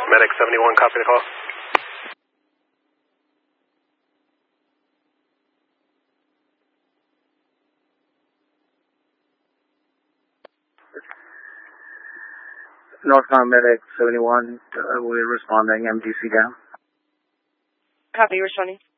Medic 71, copy the call. Northbound Medic 71, we're responding, MDC down. Copy, responding.